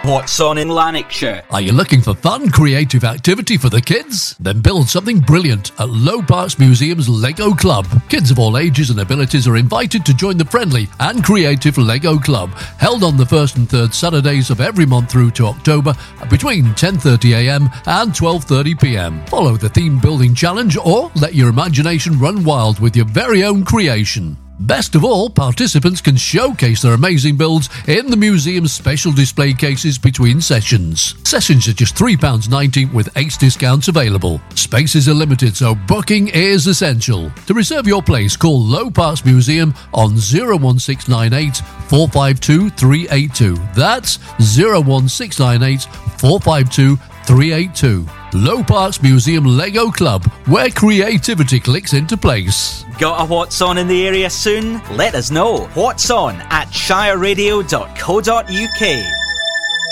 What's on in Lanarkshire? Are you looking for fun, creative activity for the kids? Then build something brilliant at Low Parks Museum's Lego Club. Kids of all ages and abilities are invited to join the friendly and creative Lego Club, held on the first and third Saturdays of every month through to October between 10:30am and 12:30pm. Follow the theme building challenge or let your imagination run wild with your very own creation. Best of all, participants can showcase their amazing builds in the museum's special display cases between sessions. Sessions are just £3.90 with Ace discounts available. Spaces are limited, so booking is essential. To reserve your place, call Low Parks Museum on 01698 452 382. That's 01698 452 382. Low Parks Museum Lego Club, where creativity clicks into place. Got a What's On in the area soon? Let us know. What's On at shireradio.co.uk.